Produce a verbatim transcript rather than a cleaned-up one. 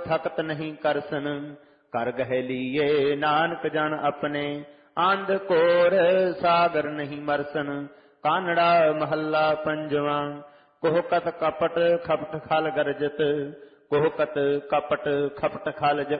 ਥਕਤ ਨਹੀਂ ਕਰਸਨ। ਕਰ ਗਹਿ ਲੀਏ ਨਾਨਕ ਜਨ ਆਪਣੇ, ਆਂਧ ਕੋਰ ਸਾਗਰ ਨਹੀਂ ਮਰਸਨ। ਕਾਨੜਾ ਮਹੱਲਾ ਪੰਜਵਾਂ। ਕੋਹਕਤ ਕਪਟ ਖਪਟ ਖਲ ਗਰਜਤ, ਕੋਹਕਤ ਕਪਟ ਖਪਟ ਖਲ